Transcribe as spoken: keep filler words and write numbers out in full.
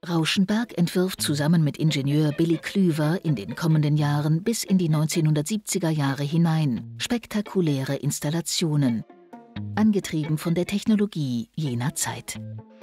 Rauschenberg entwirft zusammen mit Ingenieur Billy Klüver in den kommenden Jahren bis in die neunzehnhundertsiebziger Jahre hinein spektakuläre Installationen, angetrieben von der Technologie jener Zeit.